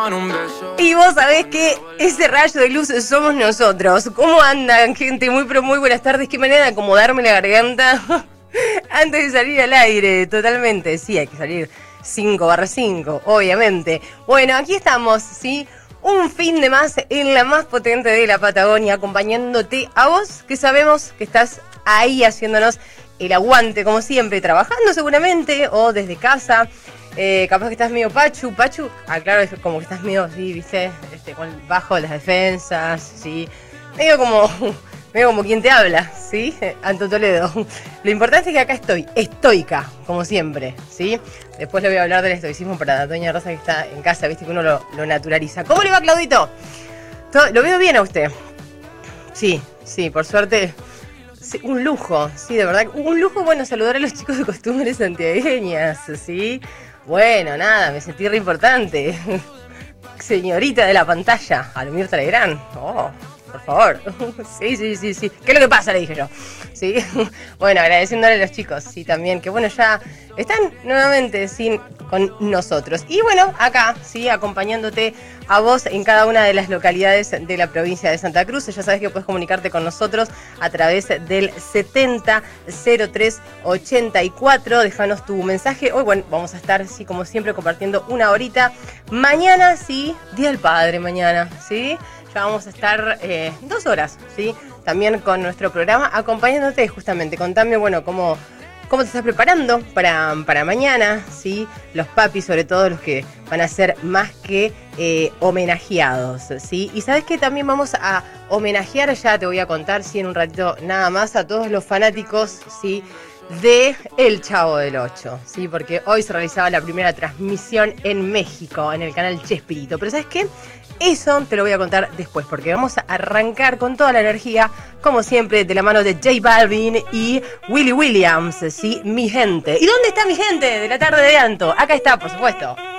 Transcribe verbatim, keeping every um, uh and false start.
Y vos sabés que ese rayo de luz somos nosotros. ¿Cómo andan, gente? Muy, pero muy buenas tardes. Qué manera de acomodarme la garganta antes de salir al aire. Totalmente, sí, hay que salir cinco barra cinco, obviamente. Bueno, aquí estamos, ¿sí? Un fin de más en la más potente de la Patagonia, acompañándote a vos, que sabemos que estás ahí haciéndonos el aguante, como siempre, trabajando seguramente, o desde casa. Eh, capaz que estás medio pachu, pachu, ah claro, es como que estás medio así, viste, este, con bajo de las defensas, sí, medio como, medio como quien te habla, sí, Anto Toledo. Lo importante es que acá estoy, estoica, como siempre, sí. Después le voy a hablar del estoicismo para doña Rosa que está en casa, viste que uno lo, lo naturaliza. ¿Cómo le va, Claudito? ¿Todo, lo veo bien a usted? Sí, sí, por suerte. Sí, un lujo, sí, de verdad, un lujo, bueno, saludar a los chicos de costumbres santiagueñas, sí. Bueno, nada, me sentí re importante. Señorita de la pantalla, Almir Telegrán. Oh, por favor. Sí, sí, sí, sí. ¿Qué es lo que pasa? Le dije yo. Sí. Bueno, agradeciéndole a los chicos, sí, también, que bueno, ya están nuevamente, sí, con nosotros. Y bueno, acá, sí, acompañándote a vos en cada una de las localidades de la provincia de Santa Cruz. Ya sabes que puedes comunicarte con nosotros a través del setenta cero tres ochenta y cuatro. Déjanos tu mensaje. Hoy, bueno, vamos a estar, sí, como siempre, compartiendo una horita. Mañana, sí, Día del Padre, mañana, sí. Ya vamos a estar eh, dos horas, sí, también con nuestro programa, acompañándote justamente. Contame, bueno, cómo... ¿Cómo te estás preparando para, para mañana? ¿Sí? Los papis, sobre todo los que van a ser más que eh, homenajeados, ¿sí? Y sabes que también vamos a homenajear, ya te voy a contar, sí, en un ratito nada más, a todos los fanáticos, ¿sí?, de El Chavo del Ocho, ¿sí? Porque hoy se realizaba la primera transmisión en México, en el canal Chespirito. Pero ¿sabes qué? Eso te lo voy a contar después, porque vamos a arrancar con toda la energía, como siempre, de la mano de J Balvin y Willy Williams, ¿sí? Mi gente. ¿Y dónde está mi gente de la tarde de Anto? Acá está, por supuesto.